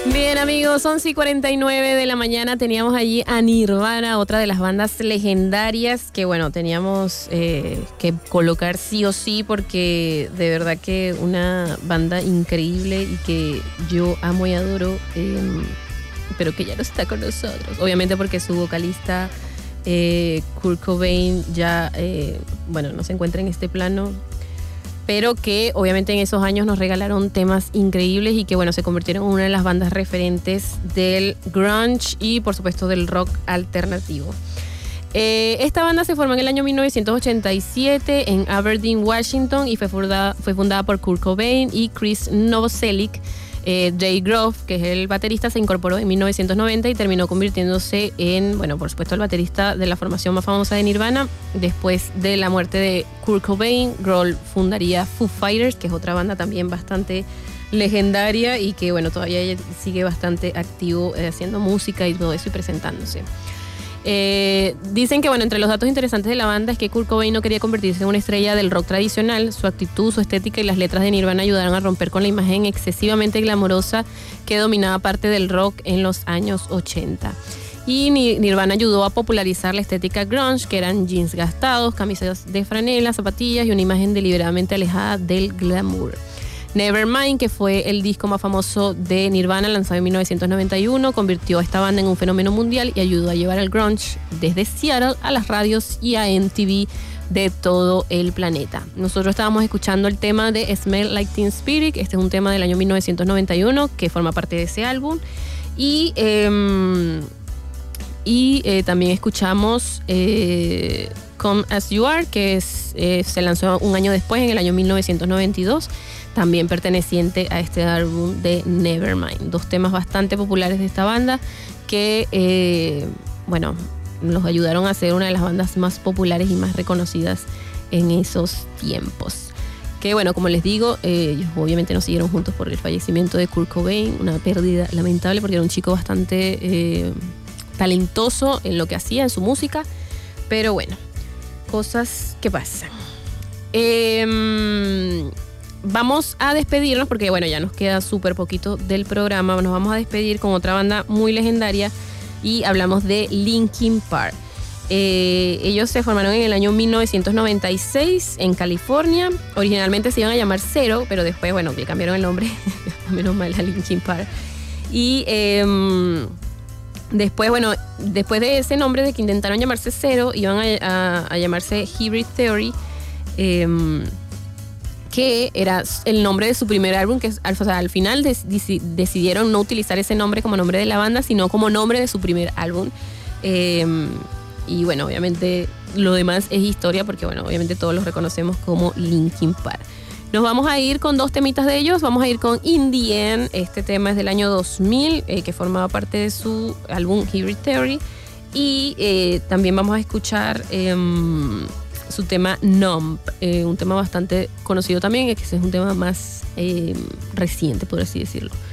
Bien, amigos, 11:49 de la mañana teníamos allí a Nirvana, otra de las bandas legendarias que, bueno, teníamos que colocar sí o sí porque de verdad que una banda increíble y que yo amo y adoro, pero que ya no está con nosotros. Obviamente porque su vocalista Kurt Cobain ya, no se encuentra en este plano, pero que obviamente en esos años nos regalaron temas increíbles y que, bueno, se convirtieron en una de las bandas referentes del grunge y, por supuesto, del rock alternativo. Esta banda se formó en el año 1987 en Aberdeen, Washington, y fue fundada por Kurt Cobain y Chris Novoselic. Dave Grohl, que es el baterista, se incorporó en 1990 y terminó convirtiéndose en, bueno, por supuesto, el baterista de la formación más famosa de Nirvana. Después de la muerte de Kurt Cobain, Grohl fundaría Foo Fighters, que es otra banda también bastante legendaria y que, bueno, todavía sigue bastante activo haciendo música y todo eso y presentándose. Dicen que, bueno, entre los datos interesantes de la banda es que Kurt Cobain no quería convertirse en una estrella del rock tradicional. Su actitud, su estética y las letras de Nirvana ayudaron a romper con la imagen excesivamente glamorosa que dominaba parte del rock en los años 80. Y Nirvana ayudó a popularizar la estética grunge, que eran jeans gastados, camisas de franela, zapatillas y una imagen deliberadamente alejada del glamour. Nevermind, que fue el disco más famoso de Nirvana, lanzado en 1991, convirtió a esta banda en un fenómeno mundial y ayudó a llevar el grunge desde Seattle a las radios y a MTV de todo el planeta. Nosotros estábamos escuchando el tema de Smell Like Teen Spirit. Este es un tema del año 1991 que forma parte de ese álbum. Y también escuchamos Come As You Are, que se lanzó un año después, en el año 1992, también perteneciente a este álbum de Nevermind. Dos temas bastante populares de esta banda que, nos ayudaron a ser una de las bandas más populares y más reconocidas en esos tiempos. Que, bueno, como les digo, ellos obviamente no siguieron juntos por el fallecimiento de Kurt Cobain, una pérdida lamentable porque era un chico bastante talentoso en lo que hacía, en su música, pero bueno, cosas que pasan. Vamos a despedirnos porque, bueno, ya nos queda súper poquito del programa. Nos vamos a despedir con otra banda muy legendaria y hablamos de Linkin Park. Ellos se formaron en el año 1996 en California. Originalmente se iban a llamar Zero, pero después, bueno, le cambiaron el nombre, menos mal, a Linkin Park. Y después de ese nombre, de que intentaron llamarse Zero, iban a llamarse Hybrid Theory, que era el nombre de su primer álbum, que al final decidieron no utilizar ese nombre como nombre de la banda, sino como nombre de su primer álbum. Y bueno, obviamente lo demás es historia, porque, bueno, obviamente todos los reconocemos como Linkin Park. Nos vamos a ir con dos temitas de ellos. Vamos a ir con In the End. Este tema es del año 2000, que formaba parte de su álbum Hybrid Theory. Y también vamos a escuchar su tema Numb, un tema bastante conocido también, que es un tema más reciente, por así decirlo.